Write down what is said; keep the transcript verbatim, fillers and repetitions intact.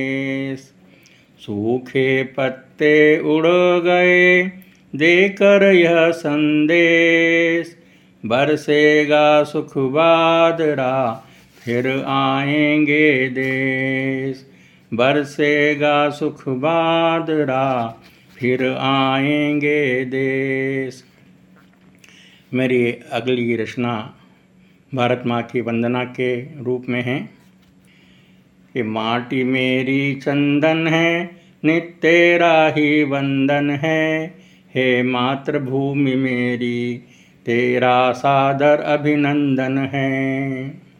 सूखे पत्ते उड़ गए देकर यह संदेश, बरसेगा सुख बादरा फिर आएंगे देश। बरसेगा सुख बादरा फिर आएंगे देश। मेरी अगली रचना भारत माँ की वंदना के रूप में है कि माटी मेरी चंदन है, नित्य तेरा ही वंदन है। हे मातृभूमि मेरी, तेरा सादर अभिनंदन है।